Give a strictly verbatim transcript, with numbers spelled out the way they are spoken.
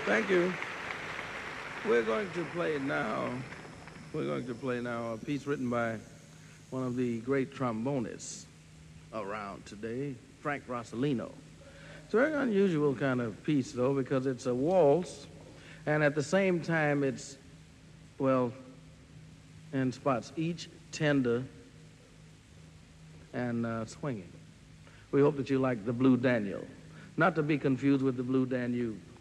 Thank you. We're going to play now. We're going to play now a piece written by one of the great trombonists around today, Frank Rossellino. It's a very unusual kind of piece, though, because it's a waltz, and at the same time, it's, well, in spots, each tender and uh, swinging. We hope that you like the Blue Daniel, not to be confused with the Blue Danube.